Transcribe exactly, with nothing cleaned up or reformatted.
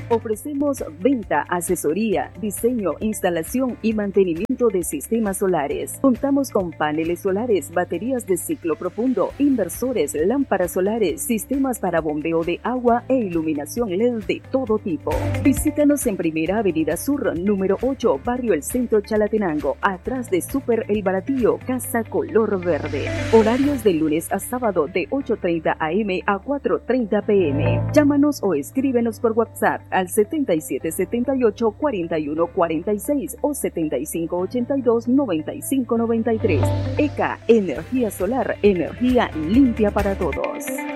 Ofrecemos venta, asesoría, diseño, instalación y mantenimiento de sistemas solares. Contamos con paneles solares, baterías de ciclo profundo, inversores, lámparas solares, sistemas para bombeo de agua e iluminación L E D de todo tipo. Visítanos en Primera Avenida Sur, número ocho, Barrio El Centro, Chalatenango, atrás de Super El Baratillo, Casa Color Verde. Horarios de lunes a sábado de ocho treinta a eme a cuatro treinta pe eme. Llámanos o escríbenos por WhatsApp al setenta y siete setenta y ocho cuarenta y uno cuarenta y seis o setenta y cinco ochenta y dos noventa y cinco noventa y tres. E C A, energía solar, energía limpia para todos.